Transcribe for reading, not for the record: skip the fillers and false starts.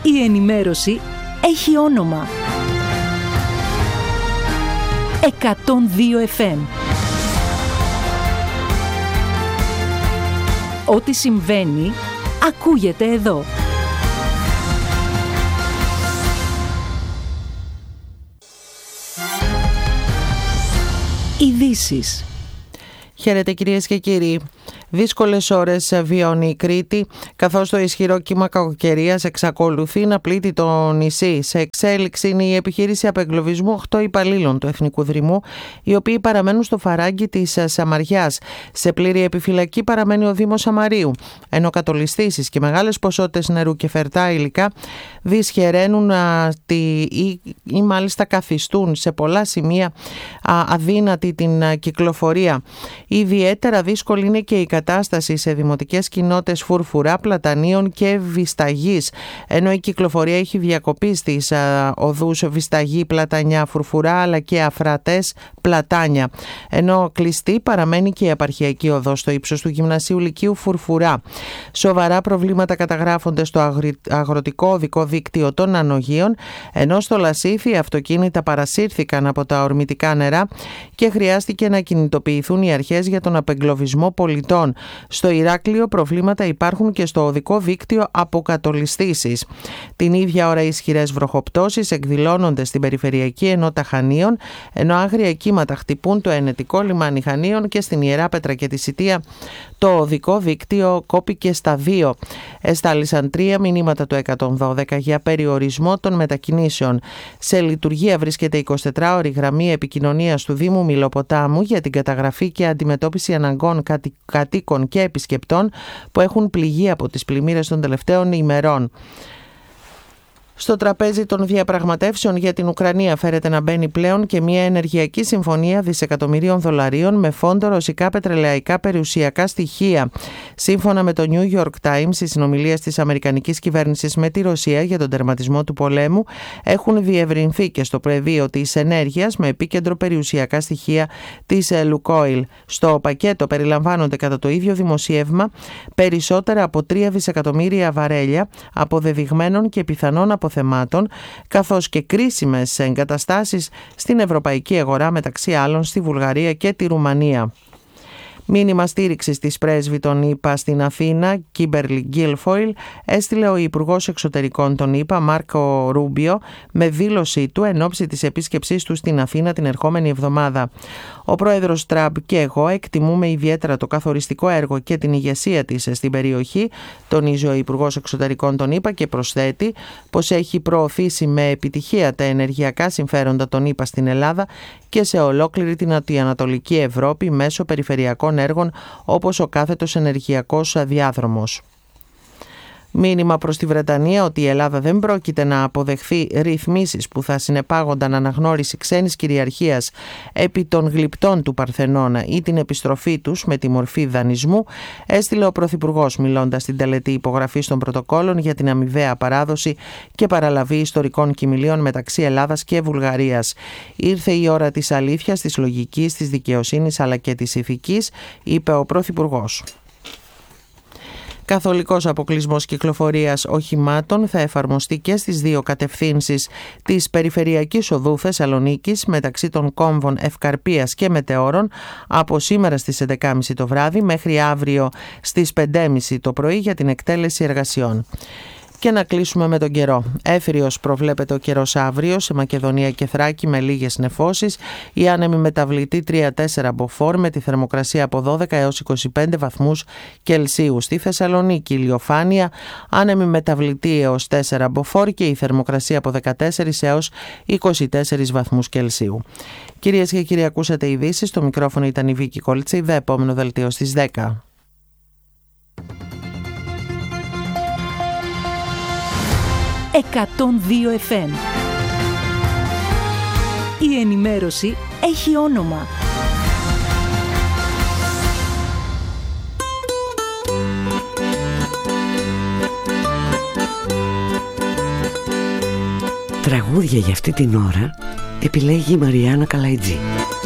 Η ενημέρωση έχει όνομα. 102 FM. Ό,τι συμβαίνει, ακούγεται εδώ. Ειδήσεις. Χαίρετε κυρίες και κύριοι. Δύσκολες ώρες βιώνει η Κρήτη, καθώς το ισχυρό κύμα κακοκαιρίας εξακολουθεί να πλήττει το νησί. Σε εξέλιξη είναι η επιχείρηση απεγκλωβισμού 8 υπαλλήλων του Εθνικού Δρυμού, οι οποίοι παραμένουν στο φαράγγι της Σαμαριάς. Σε πλήρη επιφυλακή παραμένει ο Δήμος Σαμαρίου, ενώ κατολιστήσεις και μεγάλες ποσότητες νερού και φερτά υλικά δυσχεραίνουν ή μάλιστα καθιστούν σε πολλά σημεία αδύνατη την κυκλοφορία. Ιδιαίτερα δύσκολη είναι και η κατάσταση σε δημοτικές κοινότητες Φουρφουρά, Πλατανίων και Βισταγής, ενώ η κυκλοφορία έχει διακοπεί στις οδούς Βισταγή, Πλατανιά, Φουρφουρά αλλά και Αφρατές, Πλατάνια, ενώ κλειστή παραμένει και η επαρχιακή οδός στο ύψος του Γυμνασίου Λυκείου Φουρφουρά. Σοβαρά προβλήματα καταγράφονται στο αγροτικό οδικό δίκτυο των Ανογείων, ενώ στο Λασίθι αυτοκίνητα παρασύρθηκαν από τα ορμητικά νερά και χρειάστηκε να κινητοποιηθούν οι αρχές για τον απεγκλωβισμό πολιτών. Στο Ηράκλειο προβλήματα υπάρχουν και στο οδικό δίκτυο από κατολιστήσεις. Την ίδια ώρα ισχυρές βροχοπτώσεις εκδηλώνονται στην περιφερειακή ενότητα Χανίων, ενώ άγρια κύματα χτυπούν το ενετικό λιμάνι Χανίων και στην Ιεράπετρα και τη Σιτία το οδικό δίκτυο κόπηκε στα 2. Εστάλησαν 3 μηνύματα του 112 για περιορισμό των μετακινήσεων. Σε λειτουργία βρίσκεται 24ωρη γραμμή επικοινωνίας του Δήμου Μιλοποτάμου για την καταγραφή και αντιμετώπιση αναγκών κατοίκων και επισκεπτών που έχουν πληγεί από τις πλημμύρες των τελευταίων ημερών. Στο τραπέζι των διαπραγματεύσεων για την Ουκρανία φέρεται να μπαίνει πλέον και μια ενεργειακή συμφωνία δισεκατομμυρίων δολαρίων με φόντο ρωσικά πετρελαϊκά περιουσιακά στοιχεία. Σύμφωνα με το New York Times, οι συνομιλίες της αμερικανικής κυβέρνησης με τη Ρωσία για τον τερματισμό του πολέμου έχουν διευρυνθεί και στο πεδίο της ενέργειας με επίκεντρο περιουσιακά στοιχεία της Lukoil. Στο πακέτο περιλαμβάνονται κατά το ίδιο δημοσίευμα περισσότερα από 3 δισεκατομμύρια βαρέλια αποδεδειγμένων και πιθανών αποθεμάτων, καθώς και κρίσιμες εγκαταστάσεις στην ευρωπαϊκή αγορά, μεταξύ άλλων στη Βουλγαρία και τη Ρουμανία. Μήνυμα στήριξης της πρέσβη των ΗΠΑ στην Αθήνα, Κίμπερλι Γκίλφοιλ, έστειλε ο Υπουργός Εξωτερικών των ΗΠΑ, Μάρκο Ρούμπιο, με δήλωσή του εν ώψη της επίσκεψής του στην Αθήνα την ερχόμενη εβδομάδα. Ο πρόεδρος Τραμπ και εγώ εκτιμούμε ιδιαίτερα το καθοριστικό έργο και την ηγεσία της στην περιοχή, τονίζει ο Υπουργός Εξωτερικών των ΗΠΑ και προσθέτει πως έχει προωθήσει με επιτυχία τα ενεργειακά συμφέροντα των ΗΠΑ στην Ελλάδα και σε ολόκληρη την Νοτιοανατολική Ευρώπη μέσω περιφερειακών έργων όπως ο κάθετος ενεργειακός διάδρομος. Μήνυμα προς τη Βρετανία ότι η Ελλάδα δεν πρόκειται να αποδεχθεί ρυθμίσεις που θα συνεπάγονταν αναγνώριση ξένης κυριαρχίας επί των γλυπτών του Παρθενώνα ή την επιστροφή τους με τη μορφή δανεισμού, έστειλε ο Πρωθυπουργός μιλώντας στην τελετή υπογραφής των πρωτοκόλων για την αμοιβαία παράδοση και παραλαβή ιστορικών κοιμηλίων μεταξύ Ελλάδας και Βουλγαρίας. Ήρθε η ώρα της αλήθειας, της λογικής, της δικαιοσύνης αλλά και της ηθικής, είπε ο Πρωθυπουργός. Καθολικός αποκλεισμός κυκλοφορίας οχημάτων θα εφαρμοστεί και στις 2 κατευθύνσεις της Περιφερειακής Οδού Θεσσαλονίκης μεταξύ των κόμβων Ευκαρπίας και Μετεώρων από σήμερα στις 11.30 το βράδυ μέχρι αύριο στις 5.30 το πρωί για την εκτέλεση εργασιών. Και να κλείσουμε με τον καιρό. Έφυριος προβλέπεται ο καιρός αύριο σε Μακεδονία και Θράκη με λίγες νεφώσεις. Η άνεμη μεταβλητή 3-4 μποφόρ με τη θερμοκρασία από 12 έως 25 βαθμούς Κελσίου. Στη Θεσσαλονίκη ηλιοφάνεια, άνεμη μεταβλητή έως 4 μποφόρ και η θερμοκρασία από 14 έως 24 βαθμούς Κελσίου. Κυρίες και κύριοι, ακούσατε ειδήσεις. Στο μικρόφωνο ήταν η Βίκη Κολτσίδα. Επόμενο δελτίο στις 10. 102 FM. Η ενημέρωση έχει όνομα. Τραγούδια για αυτή την ώρα επιλέγει η Μαριάννα Καλαϊτζή.